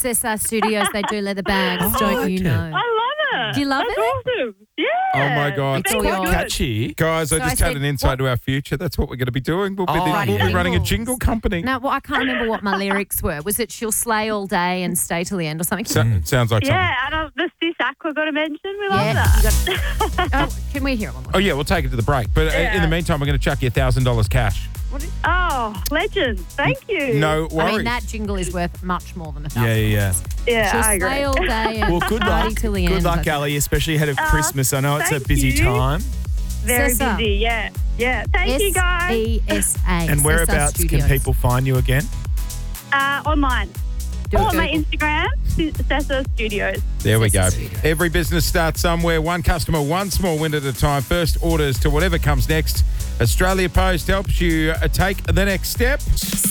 Cesar Studios, they do leather bags, don't you know? I love it. Do you love That's it? awesome. Yeah. Oh, my God. It's It's all quite yours. catchy. Guys, So I just I had said, an insight to our future. That's what we're going to be doing. We'll be, Writing we'll be running a jingles. jingle company. No, well, I can't remember what my lyrics were. Was it she'll slay all day and stay till the end or something? Sounds like Yeah, and the Sis Aqua got to mention. We love Yeah, that. oh, can we hear it one more? Oh, yeah, we'll take it to the break. But Yeah. in the meantime, we're going to chuck you $1,000 cash. Oh, legend. Thank you. No worries. I mean, that jingle is worth much more than $1,000. Yeah. Yeah, She'll I agree. slay all day and Well, good party luck. till the end. Good luck, I think. Ali, especially ahead of Christmas. I know it's a thank busy you. time. Very Cesar. busy, yeah. Yeah. Thank you, guys. SESA. And Cesar whereabouts can Studios. people find you again? Online. Do Or a on my Google. Instagram, Cesar Studios. There we go. Cesar Studios. Every business starts somewhere. One customer, one small win at a time. First orders to whatever comes next. Australia Post helps you take the next step.